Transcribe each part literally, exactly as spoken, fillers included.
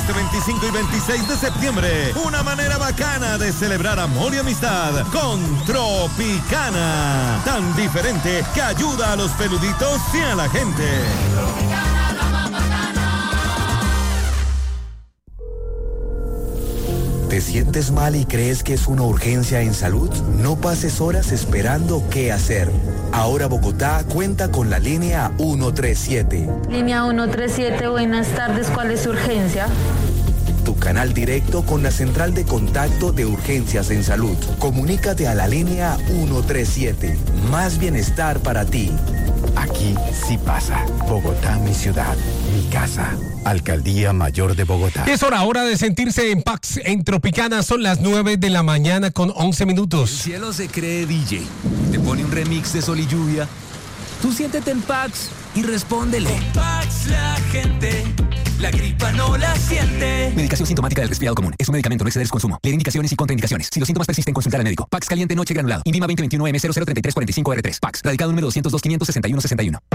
Este veinticinco y veintiséis de septiembre, una manera bacana de celebrar amor y amistad con Tropicana. Tan diferente que ayuda a los peluditos y a la gente. Tropicana, la más bacana. ¿Te sientes mal y crees que es una urgencia en salud? No pases horas esperando qué hacer. Ahora Bogotá cuenta con la línea ciento treinta y siete. Línea ciento treinta y siete, buenas tardes, ¿cuál es su urgencia? Tu canal directo con la central de contacto de urgencias en salud. Comunícate a la línea ciento treinta y siete. Más bienestar para ti. Aquí sí pasa. Bogotá, mi ciudad, mi casa. Alcaldía Mayor de Bogotá. Es hora ahora de sentirse en Pax en Tropicana. Son las nueve de la mañana con once minutos. El cielo se cree D J. Te pone un remix de Sol y Lluvia. Tú siéntete en Pax y respóndele. Con Pax la gente, la gripa no la siente. Medicación sintomática del resfriado común. Es un medicamento, no exceder su consumo. Leer indicaciones y contraindicaciones. Si los síntomas persisten, consultar al médico. Pax caliente noche granulado. Invima veinte veintiuno M cero cero treinta y tres cuarenta y cinco R tres. Pax. Radicado número doscientos dos quinientos sesenta y uno sesenta y uno.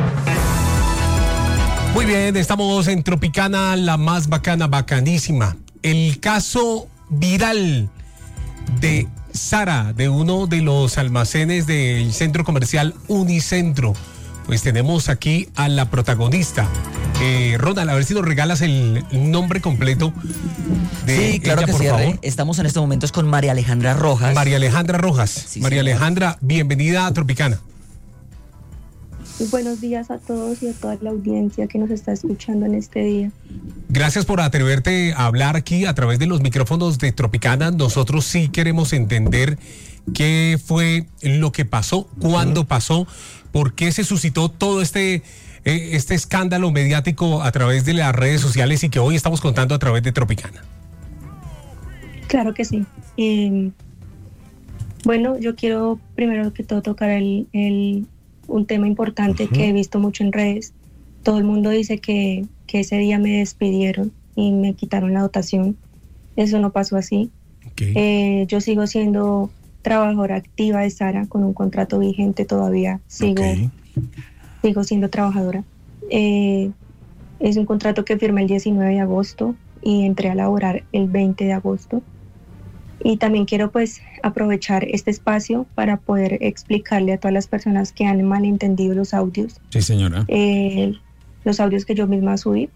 Muy bien, estamos en Tropicana, la más bacana, bacanísima. El caso viral de Sara, de uno de los almacenes del centro comercial Unicentro. Pues tenemos aquí a la protagonista. Eh, Ronald, a ver si nos regalas el nombre completo de Sí, claro ella, que por sí. favor. Estamos en estos momentos con María Alejandra Rojas. María Alejandra Rojas. Sí, María señor. Alejandra, bienvenida a Tropicana. Buenos días a todos y a toda la audiencia que nos está escuchando en este día. Gracias por atreverte a hablar aquí a través de los micrófonos de Tropicana. Nosotros sí queremos entender qué fue lo que pasó, cuándo pasó, por qué se suscitó todo este, eh, este escándalo mediático a través de las redes sociales y que hoy estamos contando a través de Tropicana. Claro que sí. Eh, bueno, yo quiero primero que todo tocar el, el, un tema importante uh-huh. que he visto mucho en redes. Todo el mundo dice que, que ese día me despidieron y me quitaron la dotación. Eso no pasó así. Okay. Eh, yo sigo siendo trabajadora activa de Sara con un contrato vigente todavía. Sigo, okay. sigo siendo trabajadora. Eh, es un contrato que firmé el diecinueve de agosto y entré a laborar el veinte de agosto. Y también quiero pues aprovechar este espacio para poder explicarle a todas las personas que han malentendido los audios. Sí, señora. Eh, los audios que yo misma subí.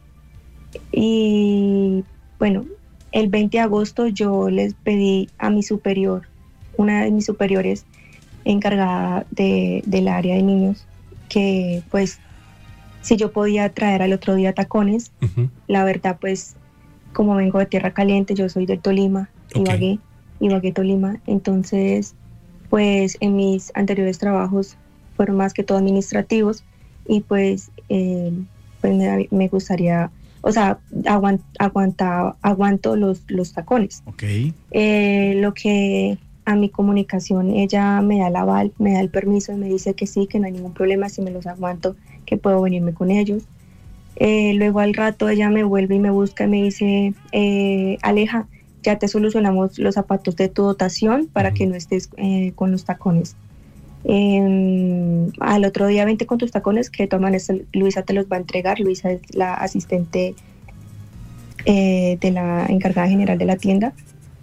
Y bueno, el veinte de agosto yo les pedí a mi superior, una de mis superiores encargada de, del área de niños, que pues si yo podía traer al otro día tacones. Uh-huh. La verdad pues como vengo de Tierra Caliente, yo soy del Tolima, okay. Ibagué, Ibagué, Tolima, entonces pues en mis anteriores trabajos fueron más que todo administrativos y pues, eh, pues me, me gustaría, o sea, aguant, aguanta, aguanto los, los tacones. Okay. Eh, lo que a mi comunicación ella me da el aval, me da el permiso y me dice que sí, que no hay ningún problema, si me los aguanto, que puedo venirme con ellos. Eh, luego al rato ella me vuelve y me busca y me dice, eh, Aleja, ya te solucionamos los zapatos de tu dotación para uh-huh. que no estés eh, con los tacones. Eh, al otro día vente con tus tacones, que de todas maneras Luisa te los va a entregar. Luisa es la asistente eh, de la encargada general de la tienda.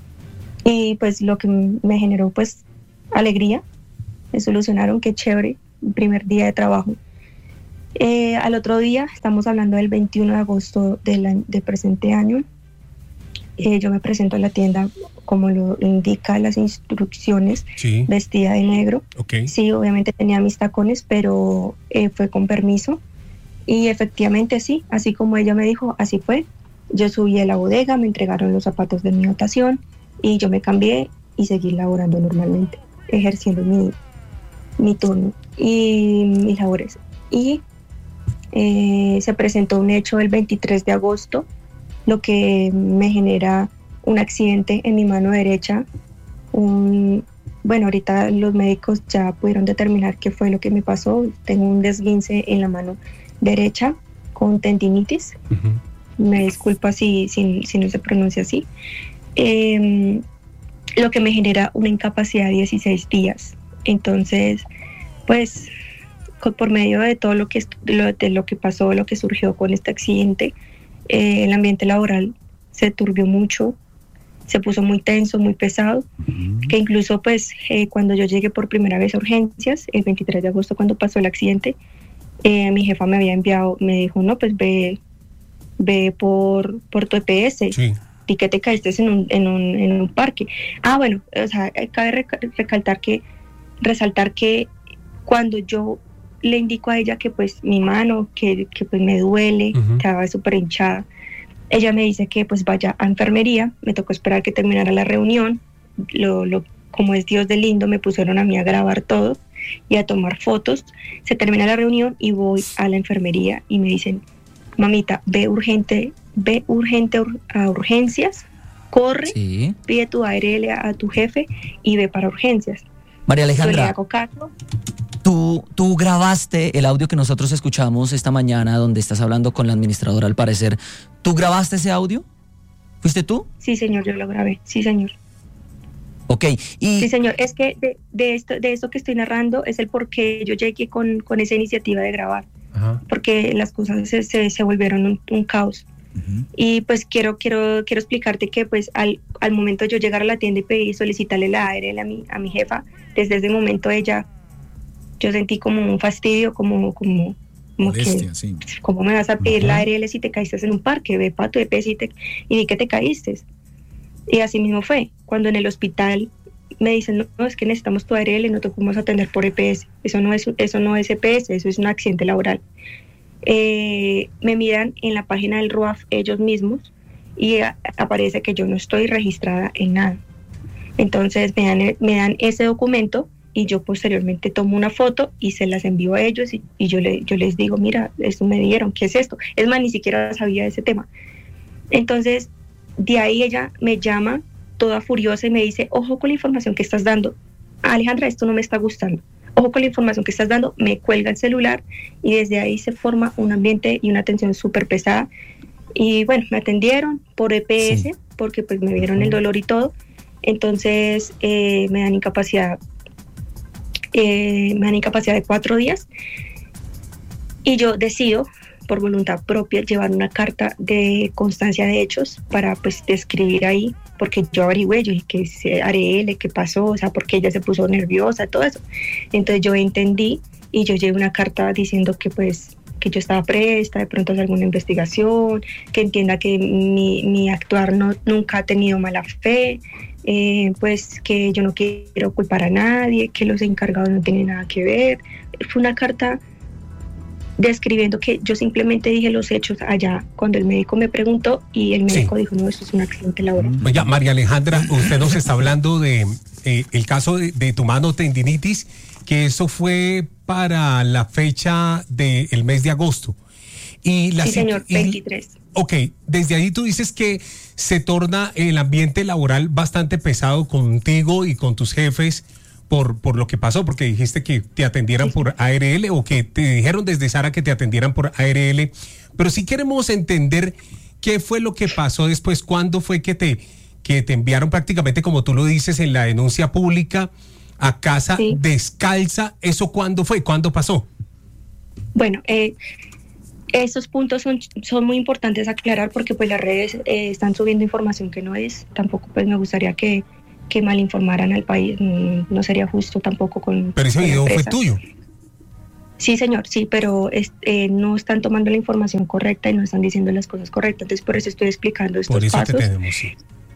Y pues lo que me generó pues alegría, me solucionaron, qué chévere, el primer día de trabajo. Eh, al otro día, estamos hablando del veintiuno de agosto del de presente año, eh, yo me presento a la tienda como lo indica las instrucciones, sí. Vestida de negro. Okay. Sí, obviamente tenía mis tacones, pero eh, fue con permiso. Y efectivamente sí, así como ella me dijo, así fue. Yo subí a la bodega, me entregaron los zapatos de mi dotación y yo me cambié y seguí laborando normalmente, ejerciendo mi, mi turno y mis labores. Y eh, se presentó un hecho el veintitrés de agosto, lo que me genera un accidente en mi mano derecha. Un, bueno, ahorita los médicos ya pudieron determinar qué fue lo que me pasó. Tengo un desguince en la mano derecha con tendinitis. Uh-huh. Me disculpa si, si, si no se pronuncia así. Eh, lo que me genera una incapacidad de dieciséis días. Entonces, pues, por medio de todo lo que, de lo que pasó, lo que surgió con este accidente, eh, el ambiente laboral se turbió mucho, se puso muy tenso, muy pesado, uh-huh. que incluso pues eh, cuando yo llegué por primera vez a urgencias, el veintitrés de agosto cuando pasó el accidente, eh, mi jefa me había enviado, me dijo, no, pues ve, ve por, por tu E P S, sí. y que te caíste en un, en un, en un parque. Ah, bueno, o sea, cabe recalcar que, resaltar que cuando yo le indico a ella que pues mi mano, que, que pues me duele, uh-huh. estaba súper hinchada, ella me dice que pues vaya a enfermería, me tocó esperar que terminara la reunión, lo, lo, como es Dios de lindo, me pusieron a mí a grabar todo y a tomar fotos, se termina la reunión y voy a la enfermería y me dicen, mamita, ve urgente, ve urgente a urgencias, corre, sí. pide tu A R L a tu jefe y ve para urgencias. María Alejandra, yo le hago caso. Tú, tú grabaste el audio que nosotros escuchamos esta mañana donde estás hablando con la administradora al parecer. ¿Tú grabaste ese audio? ¿Fuiste tú? Sí, señor, yo lo grabé. Sí, señor. Ok. Y... Sí, señor. Es que de, de, esto, de esto que estoy narrando es el por qué yo llegué con, con esa iniciativa de grabar. Ajá. Porque las cosas se, se, se volvieron un, un caos. Uh-huh. Y pues quiero quiero quiero explicarte que pues al, al momento de yo llegar a la tienda y pedir solicitarle la A R L a mi, a mi jefa, desde ese momento ella... yo sentí como un fastidio, como, como, como Molestia, que, sí. ¿cómo me vas a pedir uh-huh. la A R L si te caíste en un parque? Ve para tu E P S y, te, y di que te caíste. Y así mismo fue. Cuando en el hospital me dicen, no, no, es que necesitamos tu A R L, no te podemos atender por E P S. Eso no es, eso no es E P S, eso es un accidente laboral. Eh, me miran en la página del R U A F ellos mismos y a, aparece que yo no estoy registrada en nada. Entonces me dan, me dan ese documento y yo posteriormente tomo una foto y se las envío a ellos y, y yo, le, yo les digo, mira, esto me dieron, ¿qué es esto? Es más, ni siquiera sabía de ese tema. Entonces, de ahí ella me llama toda furiosa y me dice, ojo con la información que estás dando. Alejandra, esto no me está gustando. Ojo con la información que estás dando. Me cuelga el celular y desde ahí se forma un ambiente y una tensión súper pesada. Y bueno, me atendieron por E P S, sí. porque pues me vieron el dolor y todo. Entonces, eh, me dan incapacidad Eh, me dan incapacidad de cuatro días y yo decido por voluntad propia llevar una carta de constancia de hechos para pues describir ahí, porque yo averigüé, yo dije que es A R L, qué pasó, o sea, porque ella se puso nerviosa, todo eso. Entonces yo entendí y yo llevé una carta diciendo que pues que yo estaba presta de pronto a hacer alguna investigación, que entienda que mi, mi actuar no, nunca ha tenido mala fe, Eh, pues que yo no quiero culpar a nadie, que los encargados no tienen nada que ver. Fue una carta describiendo que yo simplemente dije los hechos allá cuando el médico me preguntó y el médico sí. dijo, no, esto es un accidente laboral. Oiga, María Alejandra, usted nos está hablando de eh, el caso de, de tu mano tendinitis, que eso fue para la fecha del mes de agosto. Y la sí, señor, veintitrés. Y, ok, desde ahí tú dices que se torna el ambiente laboral bastante pesado contigo y con tus jefes por, por lo que pasó, porque dijiste que te atendieran sí. por A R L o que te dijeron desde Sara que te atendieran por A R L, pero sí queremos entender qué fue lo que pasó después, cuándo fue que te, que te enviaron prácticamente, como tú lo dices en la denuncia pública, a casa sí. descalza. ¿Eso cuándo fue? ¿Cuándo pasó? Bueno, eh... esos puntos son, son muy importantes aclarar porque pues las redes eh, están subiendo información que no es, tampoco pues me gustaría que, que malinformaran al país, no, no sería justo tampoco con... Pero ese con video fue tuyo. Sí, señor, sí, pero es, eh, no están tomando la información correcta y no están diciendo las cosas correctas, entonces por eso estoy explicando estos por eso pasos. Te tenemos, sí.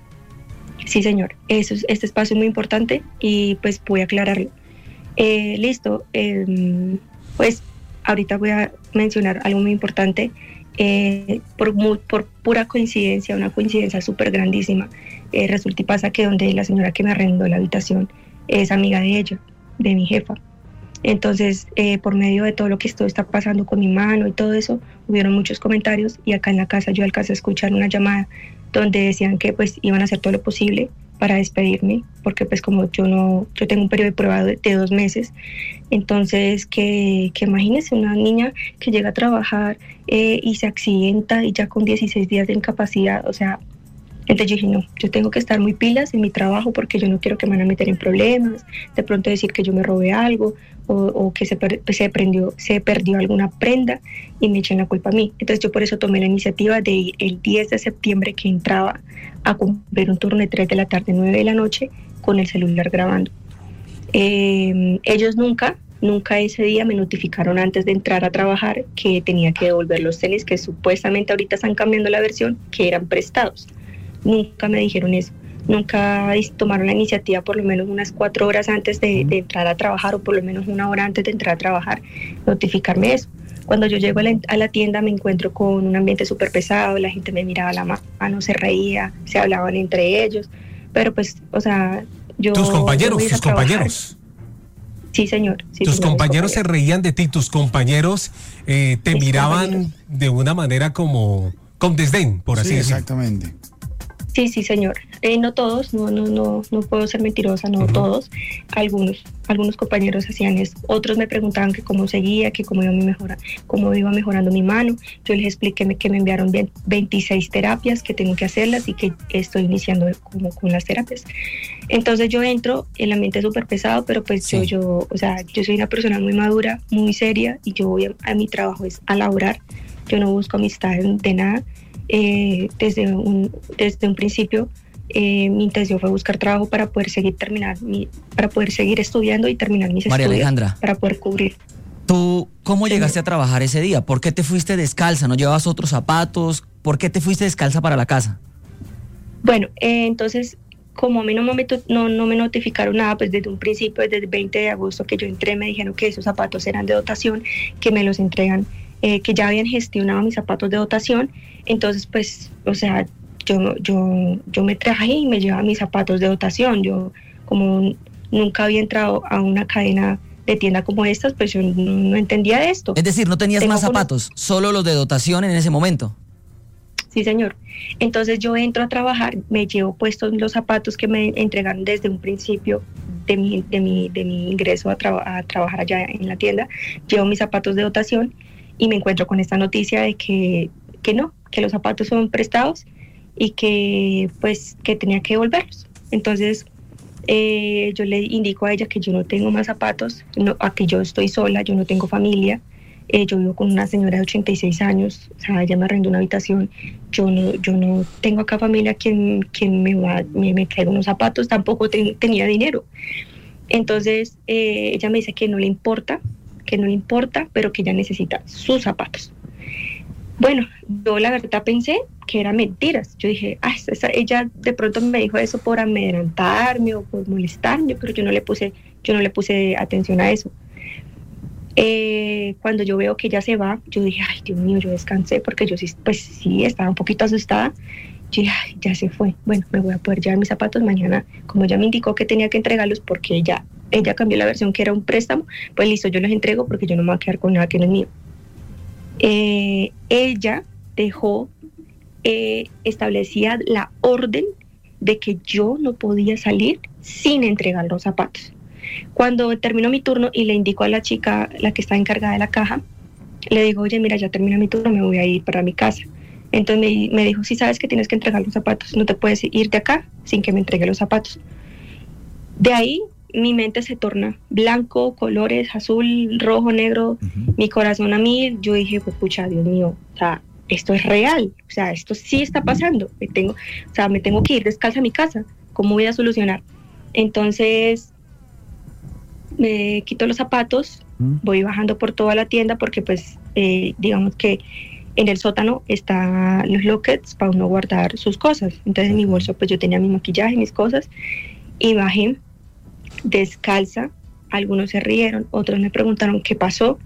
Sí, señor, eso es, este espacio es muy importante y pues voy a aclararlo. Eh, listo, eh, pues... ahorita voy a mencionar algo muy importante, eh, por, muy, por pura coincidencia, una coincidencia súper grandísima. Eh, resulta y pasa que donde la señora que me arrendó la habitación es amiga de ella, de mi jefa. Entonces, eh, por medio de todo lo que esto está pasando con mi mano y todo eso, hubieron muchos comentarios y acá en la casa yo alcancé a escuchar una llamada donde decían que pues iban a hacer todo lo posible para despedirme, porque pues como yo no, yo tengo un periodo de prueba de, de dos meses, entonces que, que imagínense una niña que llega a trabajar eh, y se accidenta y ya con dieciséis días de incapacidad, o sea, Entonces yo dije, no, yo tengo que estar muy pilas en mi trabajo porque yo no quiero que me van a meter en problemas, de pronto decir que yo me robé algo o, o que se, per, se, prendió, se perdió alguna prenda y me echen la culpa a mí. Entonces yo por eso tomé la iniciativa de ir el diez de septiembre, que entraba a cumplir un turno de tres de la tarde, nueve de la noche, con el celular grabando. Eh, ellos nunca, nunca ese día me notificaron antes de entrar a trabajar que tenía que devolver los tenis, que supuestamente ahorita están cambiando la versión, que eran prestados. Nunca me dijeron eso, nunca tomaron la iniciativa por lo menos unas cuatro horas antes de, de entrar a trabajar, o por lo menos una hora antes de entrar a trabajar, notificarme eso. Cuando yo llego a la, a la tienda me encuentro con un ambiente súper pesado, la gente me miraba la mano, se reía, se hablaban entre ellos, pero pues, o sea, yo... ¿Tus compañeros, tus compañeros? Sí, señor. Sí, tus señor, compañeros se reían de ti, tus compañeros eh, te Mis miraban compañeros. de una manera como con desdén, por así Sí, decirlo. exactamente. Sí, sí, señor. Eh, no todos, no, no, no, no puedo ser mentirosa, no Uh-huh. todos. Algunos, algunos compañeros hacían eso. Otros me preguntaban que cómo seguía, que cómo iba, mi mejora, cómo iba mejorando mi mano. Yo les expliqué que me enviaron veintiséis terapias, que tengo que hacerlas y que estoy iniciando como con las terapias. Entonces yo entro, el ambiente es súper pesado, pero pues Sí. yo, yo, o sea, yo soy una persona muy madura, muy seria, y yo voy a, a mi trabajo es a laborar. Yo no busco amistad de nada. Eh, desde, un, desde un principio eh, mi intención fue buscar trabajo para poder seguir terminar mi, para poder seguir estudiando y terminar mis María estudios, Alejandra. para poder cubrir. ¿Tú cómo Sí. llegaste a trabajar ese día? ¿Por qué te fuiste descalza? ¿No llevabas otros zapatos? ¿Por qué te fuiste descalza para la casa? Bueno, eh, entonces como a mí no me, no, no me notificaron nada, pues desde un principio, desde el veinte de agosto que yo entré, me dijeron que esos zapatos eran de dotación, que me los entregan, eh, que ya habían gestionado mis zapatos de dotación. Entonces pues, o sea, yo, yo, yo me traje y me llevaba mis zapatos de dotación. Yo como nunca había entrado a una cadena de tienda como estas, pues yo no, no entendía de esto. Es decir, ¿no tenías Tengo más cono- zapatos? ¿Solo los de dotación en ese momento? Sí, señor. Entonces yo entro a trabajar, me llevo puestos los zapatos que me entregaron desde un principio de mi, de mi, de mi ingreso a, traba- a trabajar allá en la tienda. Llevo mis zapatos de dotación y me encuentro con esta noticia de que, que no, que los zapatos son prestados y que pues que tenía que devolverlos. Entonces eh, yo le indico a ella que yo no tengo más zapatos, no, a que yo estoy sola, yo no tengo familia. Eh, yo vivo con una señora de ochenta y seis años, o sea, ella me arrendó una habitación. Yo no, yo no tengo acá familia quien, quien me, va, me, me traiga unos zapatos, tampoco ten, tenía dinero. Entonces eh, ella me dice que no le importa, que no le importa, pero que ella necesita sus zapatos. Bueno, yo la verdad pensé que eran mentiras. Yo dije, ah, esa, ella de pronto me dijo eso por amedrentarme o por molestarme, pero yo no le puse, yo no le puse atención a eso. Eh, cuando yo veo que ella se va, yo dije, ay, Dios mío, yo descansé porque yo sí, pues sí, estaba un poquito asustada. Yo dije, ay, ya se fue. Bueno, me voy a poder llevar mis zapatos mañana. Como ella me indicó que tenía que entregarlos porque ella, ella cambió la versión que era un préstamo, pues listo, yo los entrego porque yo no me voy a quedar con nada que no es mío. Eh, ella dejó eh, establecida la orden de que yo no podía salir sin entregar los zapatos. Cuando terminó mi turno y le indico a la chica, la que está encargada de la caja, le digo, oye, mira, ya termina mi turno, me voy a ir para mi casa. Entonces me, me dijo, sí, sabes que tienes que entregar los zapatos, no te puedes ir de acá sin que me entregue los zapatos. De ahí mi mente se torna blanco, colores, azul, rojo, negro, uh-huh. Mi corazón a mí, yo dije, pues pucha, Dios mío, o sea, esto es real, o sea, esto sí está pasando, me tengo, o sea, me tengo que ir descalza a mi casa, ¿cómo voy a solucionar? Entonces me quito los zapatos, uh-huh. Voy bajando por toda la tienda porque pues eh, digamos que en el sótano están los lockets para uno guardar sus cosas. Entonces en mi bolso pues yo tenía mi maquillaje, mis cosas, y bajé descalza. Algunos se rieron, otros me preguntaron qué pasó,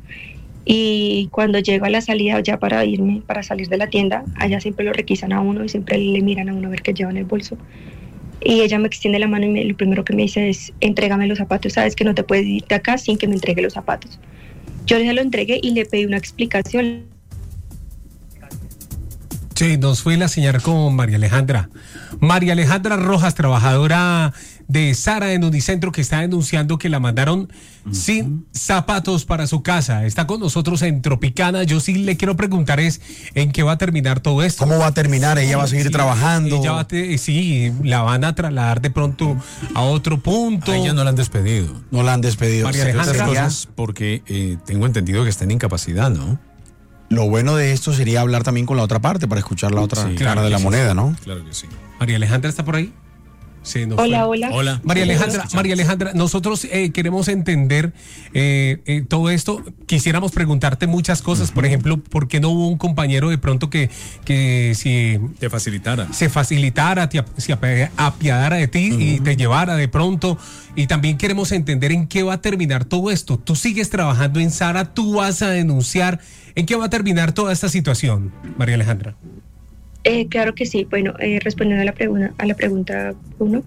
y cuando llego a la salida ya para irme, para salir de la tienda, allá siempre lo requisan a uno y siempre le miran a uno a ver qué lleva en el bolso. Y ella me extiende la mano y me, lo primero que me dice es, entrégame los zapatos, sabes que no te puedes ir de acá sin que me entregue los zapatos. Yo se lo entregué y le pedí una explicación. Sí, nos fue la señal con María Alejandra. María Alejandra Rojas, trabajadora de Sara en Unicentro, que está denunciando que la mandaron uh-huh. sin zapatos para su casa. Está con nosotros en Tropicana. Yo sí le quiero preguntar es en qué va a terminar todo esto. ¿Cómo va a terminar? ¿Ella va a seguir sí, trabajando? Ella va a te, sí, la van a trasladar de pronto a otro punto. A ella no la han despedido. No la han despedido. María Alejandra. Cosas porque eh, tengo entendido que está en incapacidad, ¿no? Lo bueno de esto sería hablar también con la otra parte para escuchar la otra sí, cara claro de la sí, moneda, ¿no? Claro que sí. María Alejandra está por ahí. Sí, hola, fue. hola. Hola. María Alejandra, María Alejandra, nosotros eh, queremos entender eh, eh, todo esto. Quisiéramos preguntarte muchas cosas. Uh-huh. Por ejemplo, ¿por qué no hubo un compañero de pronto que, que si te facilitara? Se facilitara, te, se apiadara de ti uh-huh. y te llevara de pronto. Y también queremos entender en qué va a terminar todo esto. Tú sigues trabajando en Sara, tú vas a denunciar. ¿En qué va a terminar toda esta situación, María Alejandra? Eh, claro que sí. Bueno, eh, respondiendo a la pregunta, a la pregunta uno,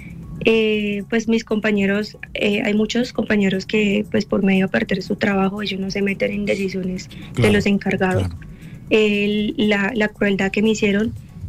eh, pues mis compañeros, eh, hay muchos compañeros que, pues por medio de perder su trabajo, ellos no se meten en decisiones claro, de los encargados. Claro. Eh, la, la crueldad que me hicieron,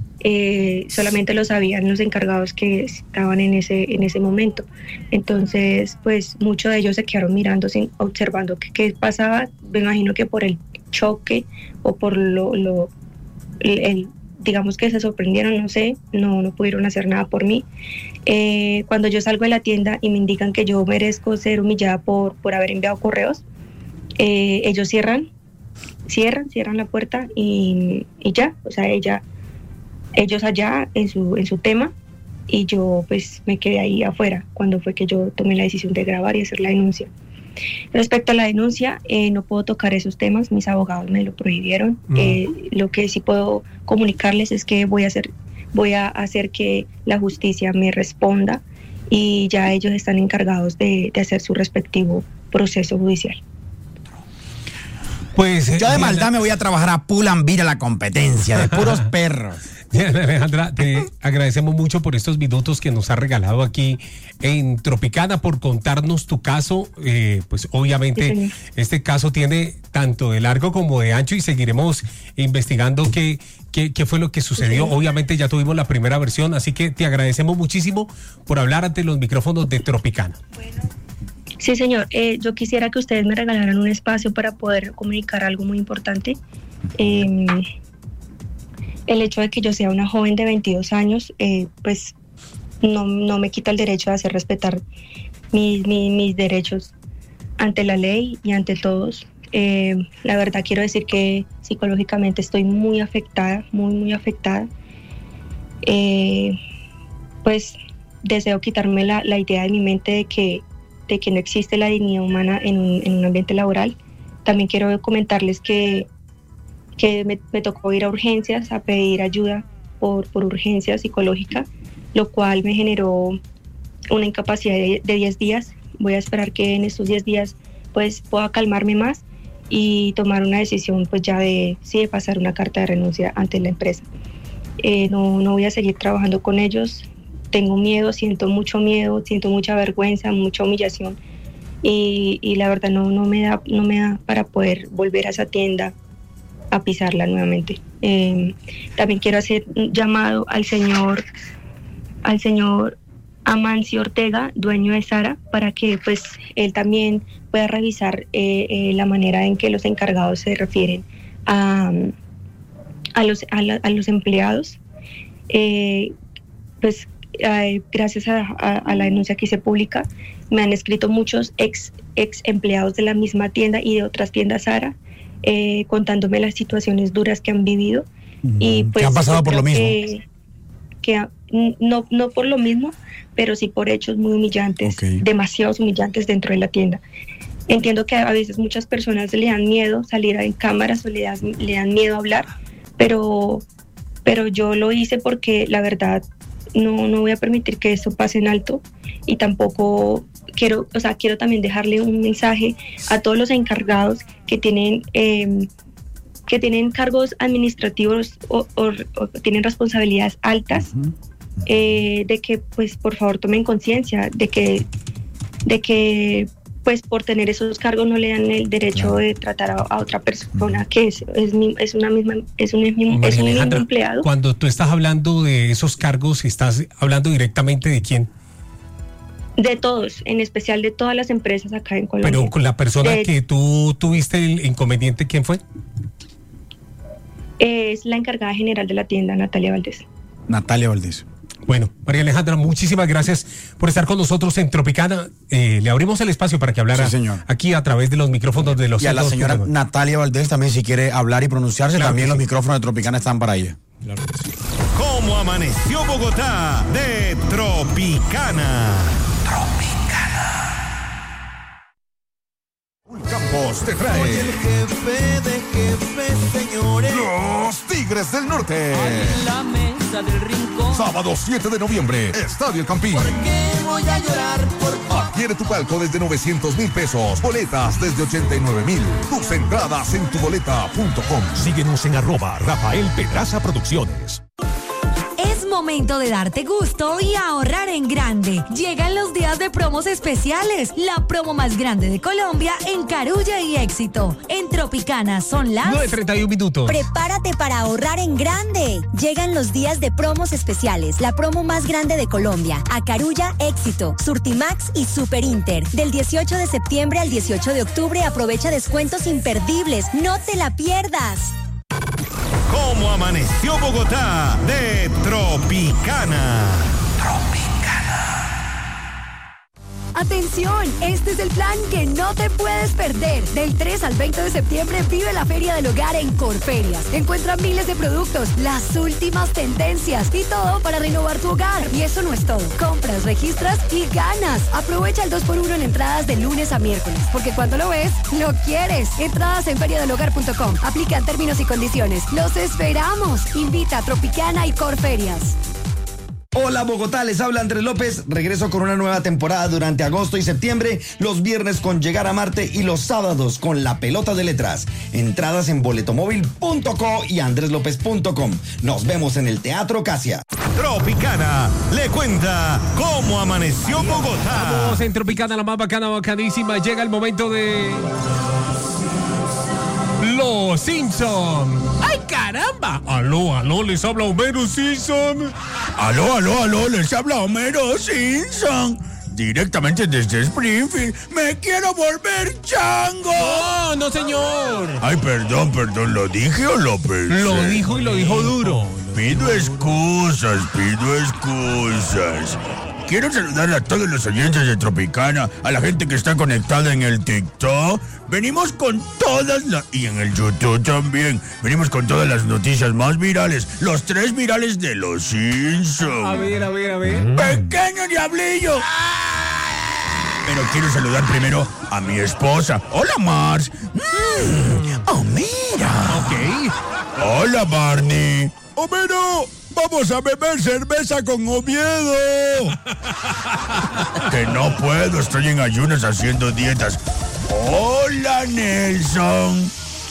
eh, solamente lo sabían los encargados que estaban en ese, en ese momento. Entonces, pues muchos de ellos se quedaron mirando, sin, observando qué, qué pasaba. Me imagino que por el choque o por lo, lo el, el digamos que se sorprendieron, no sé, no, no pudieron hacer nada por mí. Eh, cuando yo salgo de la tienda y me indican que yo merezco ser humillada por, por haber enviado correos, eh, ellos cierran, cierran, cierran la puerta y, y ya, o sea, ella, ellos allá en su, en su tema y yo pues me quedé ahí afuera cuando fue que yo tomé la decisión de grabar y hacer la denuncia. Respecto a la denuncia, eh, no puedo tocar esos temas, mis abogados me lo prohibieron. Mm. Eh, lo que sí puedo comunicarles es que voy a hacer, voy a hacer que la justicia me responda y ya ellos están encargados de, de hacer su respectivo proceso judicial. Pues yo de maldad me voy a trabajar a Pull&Bear, a la competencia de puros perros. Alejandra, te agradecemos mucho por estos minutos que nos has regalado aquí en Tropicana, por contarnos tu caso. Eh, pues obviamente sí, este caso tiene tanto de largo como de ancho y seguiremos investigando qué, qué, qué fue lo que sucedió. Sí. Obviamente ya tuvimos la primera versión, así que te agradecemos muchísimo por hablar ante los micrófonos de Tropicana. Bueno. Sí, señor. Eh, yo quisiera que ustedes me regalaran un espacio para poder comunicar algo muy importante. Eh, el hecho de que yo sea una joven de veintidós años, eh, pues no, no me quita el derecho de hacer respetar mis, mis, mis derechos ante la ley y ante todos. Eh, la verdad quiero decir que psicológicamente estoy muy afectada, muy, muy afectada. Eh, pues deseo quitarme la, la idea de mi mente de que de que no existe la dignidad humana en un, en un ambiente laboral. También quiero comentarles que, que me, me tocó ir a urgencias a pedir ayuda por, por urgencia psicológica, lo cual me generó una incapacidad de, de diez días. Voy a esperar que en estos diez días pues pueda calmarme más y tomar una decisión pues ya de, sí, de pasar una carta de renuncia ante la empresa. Eh, no, no voy a seguir trabajando con ellos. Tengo miedo, siento mucho miedo, siento mucha vergüenza, mucha humillación y, y la verdad no, no, me da, no me da para poder volver a esa tienda a pisarla nuevamente. Eh, también quiero hacer un llamado al señor, al señor Amancio Ortega, dueño de Sara, para que pues él también pueda revisar eh, eh, la manera en que los encargados se refieren a, a, los, a, la, a los empleados. Eh, pues Eh, gracias a, a, a la denuncia que hice pública, me han escrito muchos ex, ex empleados de la misma tienda y de otras tiendas Sara, eh, contándome las situaciones duras que han vivido. Mm, y pues, ¿que han pasado por lo mismo? Que, que no, no por lo mismo, pero sí por hechos muy humillantes, okay. demasiados humillantes dentro de la tienda. Entiendo que a veces muchas personas le dan miedo salir en cámaras o le dan, le dan miedo hablar, pero, pero yo lo hice porque la verdad No, no voy a permitir que esto pase en alto y tampoco quiero, o sea, quiero también dejarle un mensaje a todos los encargados que tienen, eh, que tienen cargos administrativos o, o, o tienen responsabilidades altas, uh-huh. eh, de que pues por favor tomen conciencia de que, de que pues por tener esos cargos no le dan el derecho claro. de tratar a, a otra persona que es, es, es una misma es un, es un mismo empleado. Cuando tú estás hablando de esos cargos, ¿estás hablando directamente de quién? De todos, en especial de todas las empresas acá en Colombia. Pero con la persona de, que tú tuviste el inconveniente, ¿quién fue? Es la encargada general de la tienda, Natalia Valdés. Natalia Valdés. Bueno, María Alejandra, muchísimas gracias por estar con nosotros en Tropicana. Eh, le abrimos el espacio para que hablara sí, aquí a través de los micrófonos de los... Y a la señora Natalia Valdés también, si quiere hablar y pronunciarse, claro también los sí. micrófonos de Tropicana están para ella. Claro que sí. ¿Cómo amaneció Bogotá? De Tropicana. Tropicana. Campos te trae. Soy el jefe de jefes, señores. Los Tigres del Norte. En la mesa del rincón. Sábado siete de noviembre, Estadio El Campín. ¿Por qué voy a llorar? Por Adquiere tu palco desde novecientos mil pesos. Boletas desde ochenta y nueve mil. Tus entradas en tu boleta punto com. Síguenos en arroba Rafael Pedraza Producciones. Es momento de darte gusto y ahorrar en grande. Llegan los días de promos especiales. La promo más grande de Colombia en Carulla y Éxito. En Tropicana son las nueve treinta y uno minutos. Prepárate para ahorrar en grande. Llegan los días de promos especiales. La promo más grande de Colombia. A Carulla, Éxito, Surtimax y Super Inter. Del dieciocho de septiembre al dieciocho de octubre aprovecha descuentos imperdibles. No te la pierdas. ¿Cómo amaneció Bogotá? De Tropicana. Tropicana. Atención, este es el plan que no te puedes perder. Del tres al veinte de septiembre vive la Feria del Hogar en Corferias. Encuentra miles de productos, las últimas tendencias y todo para renovar tu hogar. Y eso no es todo. Compras, registras y ganas. Aprovecha el dos por uno en entradas de lunes a miércoles, porque cuando lo ves, lo quieres. Entradas en feria del hogar punto com. Aplican términos y condiciones. ¡Los esperamos! Invita a Tropicana y Corferias. Hola Bogotá, les habla Andrés López. Regreso con una nueva temporada durante agosto y septiembre, los viernes con Llegar a Marte y los sábados con La Pelota de Letras. Entradas en boletomóvil punto co y andrés lópez punto com. Nos vemos en el Teatro Casia. Tropicana le cuenta cómo amaneció Bogotá. Vamos en Tropicana, la más bacana, bacanísima. Llega el momento de... Los Simpson. ¡Ay, caramba! Aló, aló, les habla Homero Simpson. Aló, aló, aló, les habla Homero Simpson. Directamente desde Springfield. ¡Me quiero volver chango! No, no, señor. Ay, perdón, perdón, ¿lo dije o lo pensé? Lo dijo y lo dijo duro. Pido excusas, pido excusas. Quiero saludar a todos los oyentes de Tropicana, a la gente que está conectada en el TikTok. Venimos con todas las... y en el YouTube también. Venimos con todas las noticias más virales. Los tres virales de los Simpsons. A ver, a ver, a ver. ¡Pequeño diablillo! Pero quiero saludar primero a mi esposa. ¡Hola, Mars! Mm. ¡Oh, mira! Ok. ¡Hola, Barney! ¡Homero! ¡Vamos a beber cerveza con Oviedo! Que no puedo, estoy en ayunas haciendo dietas. ¡Hola, Nelson!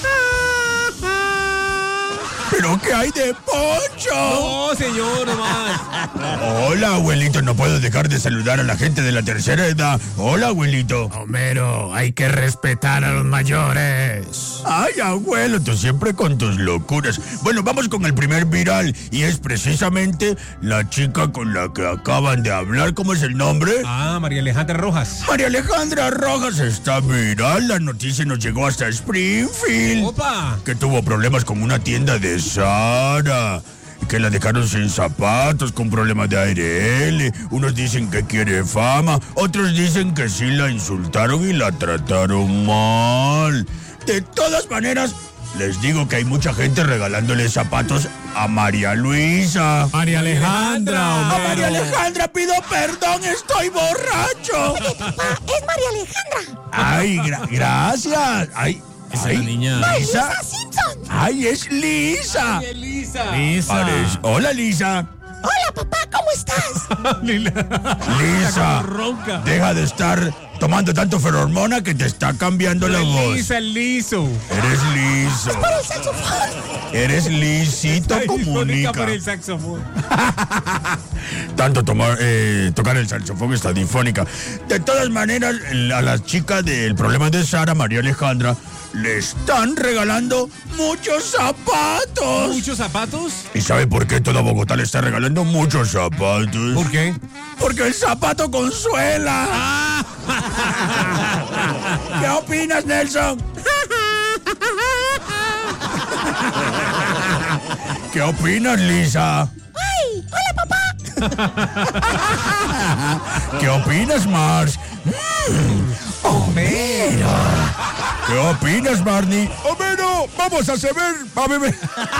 ¿Pero qué hay de Poncho? No, señor, nomás. Hola, abuelito, no puedo dejar de saludar a la gente de la tercera edad. Hola, abuelito. Homero, hay que respetar a los mayores. Ay, abuelo, tú siempre con tus locuras. Bueno, vamos con el primer viral. Y es precisamente la chica con la que acaban de hablar. ¿Cómo es el nombre? Ah, María Alejandra Rojas. María Alejandra Rojas está viral. La noticia nos llegó hasta Springfield. ¡Opa! Que tuvo problemas con una tienda de Sara, que la dejaron sin zapatos, con problemas de A R L. Unos dicen que quiere fama, otros dicen que sí la insultaron y la trataron mal. De todas maneras, les digo que hay mucha gente regalándole zapatos a María Luisa. María Alejandra. A María Alejandra pido perdón, estoy borracho. Oye, papá, es María Alejandra. Ay, gra- gracias. Ay, esa es la niña. No, Lisa Simpson. Ay, es Lisa. Ay, Lisa. Lisa. Parece- Hola, Lisa. Hola, papá, ¿cómo estás? Lisa, deja de estar tomando tanto ferormona que te está cambiando la voz. Lisa, liso. Eres liso. Es por el saxofón. Eres lisito, comunica. por el saxofón. Tanto tomar, eh, tocar el saxofón está difónica. De todas maneras, a la chica del problema de Sara, María Alejandra, le están regalando muchos zapatos. ¿Muchos zapatos? ¿Y sabe por qué toda Bogotá le está regalando muchos zapatos? ¿Por qué? Porque el zapato consuela. Ah. ¿Qué opinas, Nelson? ¿Qué opinas, Lisa? ¡Ay! ¡Hola, papá! ¿Qué opinas, Mars? Mm. ¡Homero! ¿Qué opinas, Barney? ¡Homero! ¡Vamos a beber! ¡A beber!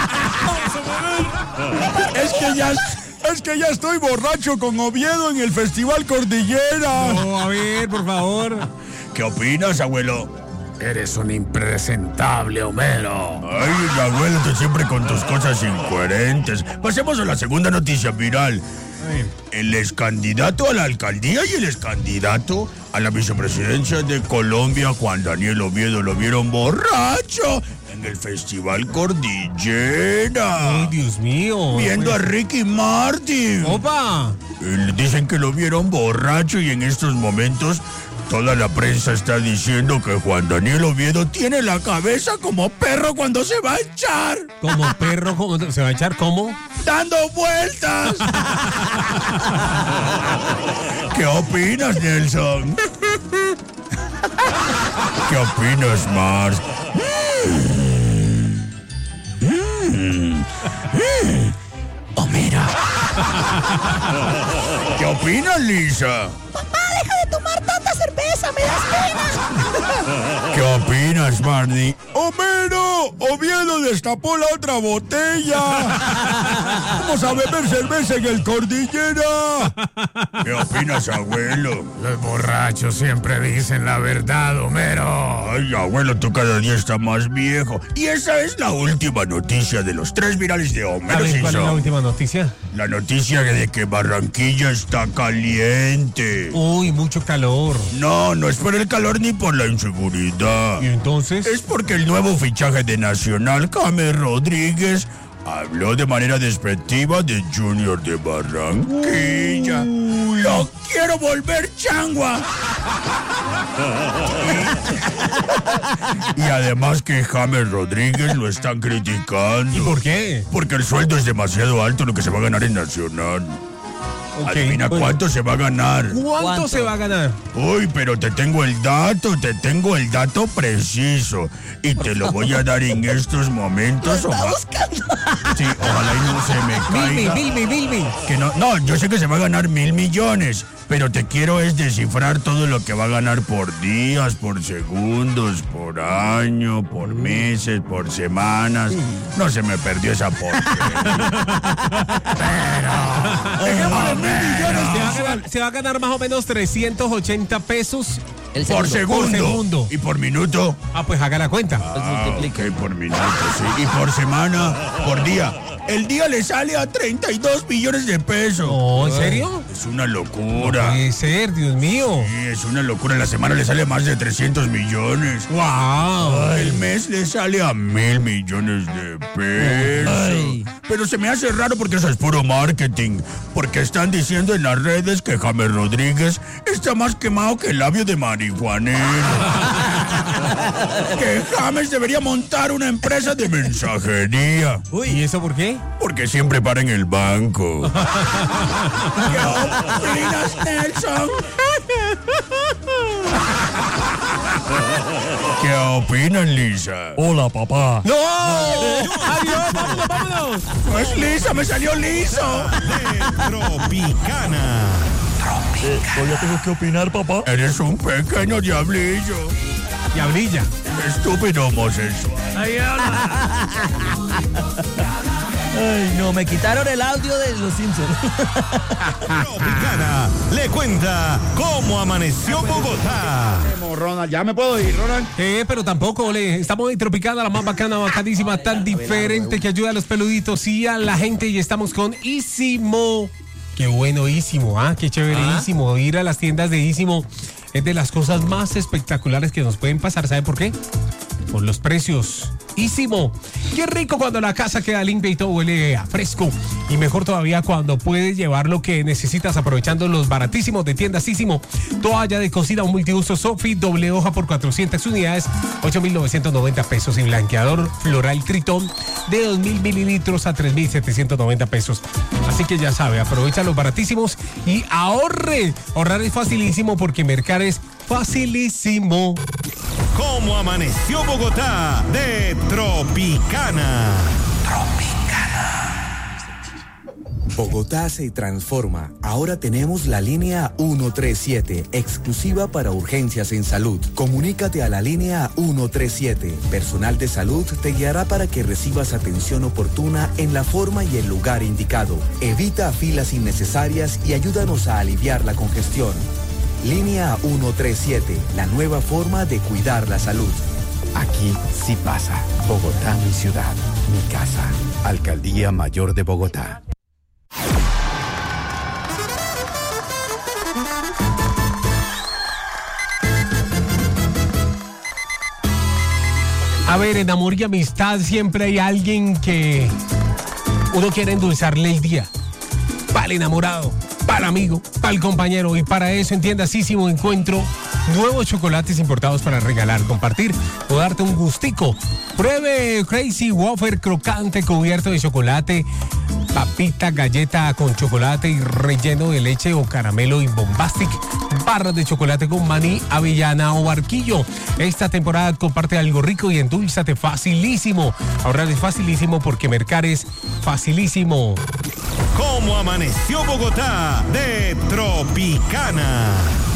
Es que ya... Es que ya estoy borracho con Oviedo en el Festival Cordillera. No, a ver, por favor. ¿Qué opinas, abuelo? Eres un impresentable, Homero. Ay, abuelo, tú siempre con tus cosas incoherentes. Pasemos a la segunda noticia viral. El excandidato a la alcaldía y el excandidato a la vicepresidencia de Colombia, Juan Daniel Oviedo, lo vieron borracho en el Festival Cordillera. Ay, Dios mío. Viendo a Ricky Martin. ¡Opa! Eh, Dicen que lo vieron borracho y en estos momentos toda la prensa está diciendo que Juan Daniel Oviedo tiene la cabeza como perro cuando se va a echar. ¿Como perro? ¿Cómo se va a echar? ¿Cómo? ¡Dando vueltas! ¿Qué opinas, Nelson? ¿Qué opinas, Mars? Homero. ¿Qué opinas, Lisa? Papá, deja de tomar tanta cerveza, me das pena. ¿Qué opinas, Barney? ¡Homero! ¡Oviedo destapó la otra botella! ¡Vamos a beber cerveza en el Cordillera! ¿Qué opinas, abuelo? Los borrachos siempre dicen la verdad, Homero. Ay, abuelo, tú cada día estás más viejo. Y esa es la última noticia de los tres virales de Homero ¿Cuál Simpson. es la última noticia? La noticia de que Barranquilla está caliente. Uy, mucho calor. No, no es por el calor ni por la inseguridad. ¿Y entonces? Es porque el nuevo fichaje de Nacional, James Rodríguez, habló de manera despectiva de Junior de Barranquilla. Uy. ¡Lo quiero volver changua! Y además que James Rodríguez lo están criticando. ¿Y por qué? Porque el sueldo es demasiado alto lo que se va a ganar en Nacional. Okay, Adivina bueno. cuánto se va a ganar. ¿Cuánto, ¿Cuánto se va a ganar? Uy, pero te tengo el dato, te tengo el dato preciso. Y te lo voy a dar en estos momentos. ¿Lo está buscando? Sí, ojalá y no se me caiga. Bilby, Bilby, Bilby. Que no, no, yo sé que se va a ganar mil millones. Pero te quiero es descifrar todo lo que va a ganar por días, por segundos, por año, por meses, por semanas. No se me perdió esa porquería. Pero... Dejémosle mil millones. Se va, a ganar, se va a ganar más o menos trescientos ochenta pesos el segundo. Por, segundo. por segundo. ¿Y por minuto? Ah, pues haga la cuenta. Ah, ok, por minuto, sí. Y por semana, por día. El día le sale a treinta y dos millones de pesos. Oh, ¿en serio? Es una locura. No puede ser, Dios mío. Sí, es una locura. En la semana le sale a más de trescientos millones. ¡Wow! El mes le sale a mil millones de pesos. Ay. Pero se me hace raro porque eso es puro marketing. Porque están diciendo en las redes que James Rodríguez está más quemado que el labio de marihuanero. Que James debería montar una empresa de mensajería. Uy, ¿y eso por qué? Porque siempre para en el banco. ¿Qué opinas, Nelson? ¿Qué opinas, Lisa? Hola, papá. ¡No! no. ¡Adiós! ¡Vámonos, vámonos! No es Lisa, me salió liso. Tropicana. Eh, ¿Todavía tengo que opinar, papá? Eres un pequeño diablillo. Diablilla. Estúpido homosexual. Ay, Ay, no, me quitaron el audio de los Simpsons. Tropicana le cuenta cómo amaneció Bogotá. Ronald, ya me puedo ir, Ronald. Eh, pero tampoco, le estamos en Tropicana, la más bacana, bacanísima, tan diferente que ayuda a los peluditos y a la gente. Y estamos con Ísimo. Qué bueno, Ísimo, ¿ah? Qué chévere, ¿Ah? Ísimo. Ir a las tiendas de Ísimo es de las cosas más espectaculares que nos pueden pasar. ¿Sabe por qué? Por los precios. Ísimo. Qué rico cuando la casa queda limpia y todo huele a fresco. Y mejor todavía cuando puedes llevar lo que necesitas aprovechando los baratísimos de tiendas Ísimo. Toalla de cocina o multiuso Sofi, doble hoja por cuatrocientas unidades, ocho mil novecientos noventa pesos. Y blanqueador floral Tritón de dos mil mililitros a tres mil setecientos noventa pesos. Así que ya sabe, aprovecha los baratísimos y ahorre. Ahorrar es facilísimo porque mercar es facilísimo. ¿Cómo amaneció Bogotá? De Tropicana. Bogotá se transforma. Ahora tenemos la línea ciento treinta y siete, exclusiva para urgencias en salud. Comunícate a la línea ciento treinta y siete. Personal de salud te guiará para que recibas atención oportuna en la forma y el lugar indicado. Evita filas innecesarias y ayúdanos a aliviar la congestión. Línea ciento treinta y siete, la nueva forma de cuidar la salud. Aquí sí pasa. Bogotá, mi ciudad, mi casa. Alcaldía Mayor de Bogotá. A ver, en amor y amistad siempre hay alguien que uno quiere endulzarle el día. Para el enamorado, para el amigo, para el compañero. Y para eso en Tiendas Ísimo encuentro nuevos chocolates importados para regalar, compartir o darte un gustico. Pruebe Crazy Wafer crocante cubierto de chocolate, papita, galleta con chocolate y relleno de leche o caramelo y bombastic. Barras de chocolate con maní, avellana o barquillo. Esta temporada comparte algo rico y endulzate facilísimo. Ahorrar es facilísimo porque mercar es facilísimo. ¿Cómo amaneció Bogotá? De Tropicana.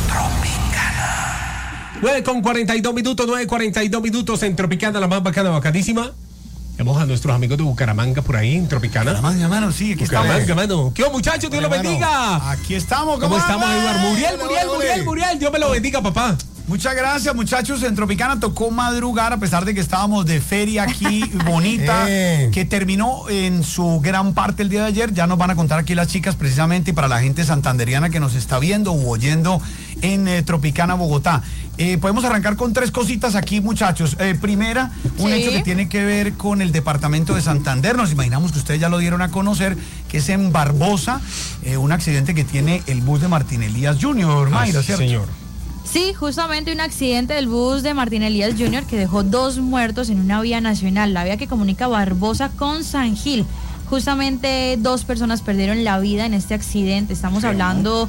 nueve con cuarenta y dos minutos, nueve cuarenta y dos minutos en Tropicana, la más bacana, bacanísima. Vemos a nuestros amigos de Bucaramanga por ahí en Tropicana. Bucaramanga, hermano, sí, aquí Bucaramanga, estamos. hermano. ¿Qué hubo, muchachos? Dios lo bendiga. Aquí estamos. ¿Cómo estamos, vamos? Eduardo? Muriel, Ole, Muriel, ole, Muriel, ole. Muriel. Dios me lo bendiga, papá. Muchas gracias, muchachos. En Tropicana tocó madrugar a pesar de que estábamos de feria aquí bonita, Eh. que terminó en su gran parte el día de ayer. Ya nos van a contar aquí las chicas precisamente, y para la gente santanderiana que nos está viendo u oyendo en eh, Tropicana, Bogotá. Eh, podemos arrancar con tres cositas aquí, muchachos. Eh, primera, un Sí. hecho que tiene que ver con el departamento de Santander. Nos imaginamos que ustedes ya lo dieron a conocer, que es en Barbosa, eh, un accidente que tiene el bus de Martín Elías junior Mayra, Ah, sí, ¿cierto? señor. Sí, justamente un accidente del bus de Martín Elías junior que dejó dos muertos en una vía nacional, la vía que comunica Barbosa con San Gil. Justamente dos personas perdieron la vida en este accidente. Estamos hablando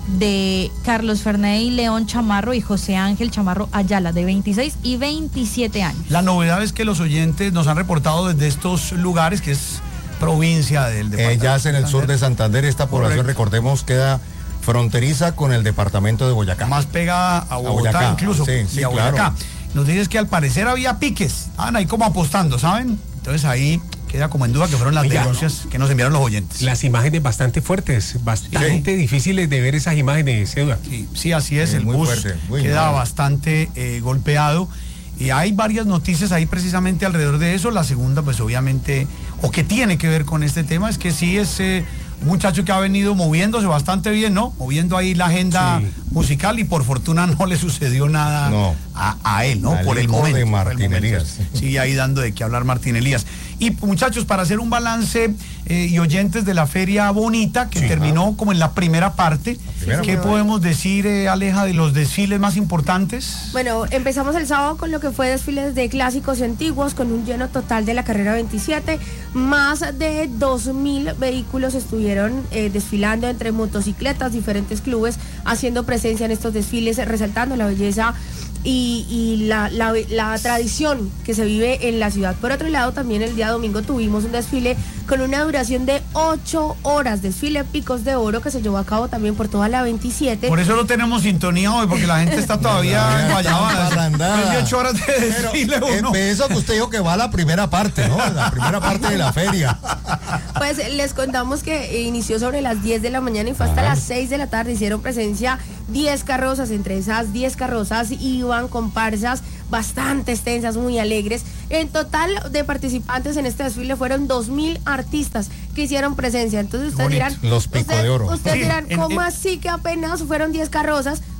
de Carlos Ferney León Chamarro y José Ángel Chamarro Ayala, de veintiséis y veintisiete años. La novedad es que los oyentes nos han reportado desde estos lugares, que es provincia del departamento. Ellas en el sur de Santander, esta población, Correcto. recordemos, queda fronteriza con el departamento de Boyacá. Más pegada a Bogotá, Boyacá, incluso. sí, sí, y a claro. Boyacá. Nos dices que al parecer había piques. Estaban ahí como apostando, ¿saben? Entonces ahí queda como en duda que fueron las Oiga, denuncias que nos enviaron los oyentes. Las imágenes bastante fuertes, bastante difíciles de ver esas imágenes, Eduardo. Sí, sí, así es. Sí, el muy bus fuerte, muy queda mal. bastante eh, golpeado. Y hay varias noticias ahí precisamente alrededor de eso. La segunda, pues obviamente, o que tiene que ver con este tema, es que sí es eh, un muchacho que ha venido moviéndose bastante bien, ¿no? Moviendo ahí la agenda Sí. musical, y por fortuna no le sucedió nada No. a, a él, ¿no? Al Por el hijo momento. de por el Martín momento. Elías. Sigue ahí dando de qué hablar Martín Elías. Y muchachos, para hacer un balance eh, y oyentes de la Feria Bonita, que Sí. terminó como en la primera parte, primera ¿qué parte. podemos decir, eh, Aleja, de los desfiles más importantes? Bueno, empezamos el sábado con lo que fue desfiles de clásicos y antiguos, con un lleno total de la carrera veintisiete. Más de dos mil vehículos estuvieron eh, desfilando entre motocicletas, diferentes clubes, haciendo presencia en estos desfiles, resaltando la belleza y, y la, la, la tradición que se vive en la ciudad. Por otro lado, también el día domingo tuvimos un desfile con una duración de ocho horas, desfile Picos de Oro, que se llevó a cabo también por toda la veintisiete. Por eso no tenemos sintonía hoy, porque la gente está todavía en Guayabana. Parrandada. dieciocho horas de desfile uno. Eso que usted dijo que va a la primera parte, ¿no? La primera parte de la feria. Pues les contamos que inició sobre las diez de la mañana y fue hasta Ajá. las seis de la tarde. Hicieron presencia diez carrozas. Entre esas diez carrozas iban comparsas bastante extensas, muy alegres. En total de participantes en este desfile fueron dos mil artistas que hicieron presencia. Entonces ustedes Bonito. dirán, Los Pico usted- de Oro. ustedes Sí, dirán, en- ¿cómo en- así que apenas fueron diez carrozas?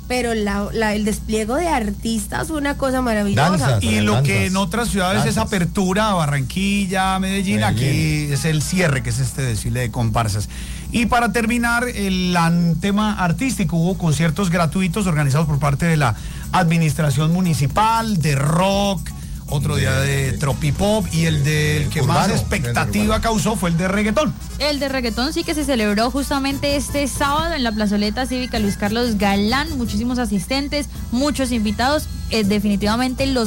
pero la, la- el despliegue de artistas fue una cosa maravillosa. Y lo que en otras ciudades es apertura, Barranquilla, Medellín, aquí es el cierre, que es este desfile de comparsas. Y para terminar, el an- tema artístico, hubo conciertos gratuitos organizados por parte de la administración municipal, de rock, otro día de tropipop, y el del que más urbano, expectativa causó fue el de reggaetón. El de reggaetón sí que se celebró justamente este sábado en la plazoleta cívica Luis Carlos Galán, muchísimos asistentes, muchos invitados, eh, definitivamente los